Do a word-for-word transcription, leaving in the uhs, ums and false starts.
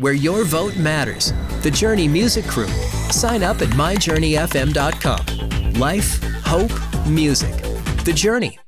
where your vote matters. The Journey Music Crew. Sign up at my journey f m dot com. Life, hope, music. The Journey.